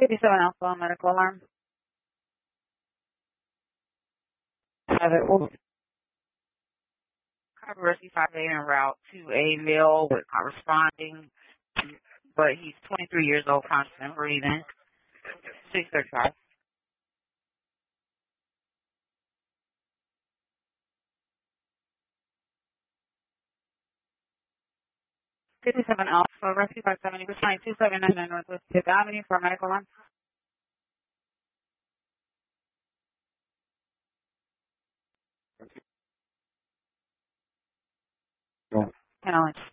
57 Alpha medical alarm. Cover rescue 5A en route to a male with not responding, but he's 23 years old, constant breathing. 635. 57 Alpha, rescue 570, returning 279 Northwest 5th Avenue for a medical alarm. Challenge.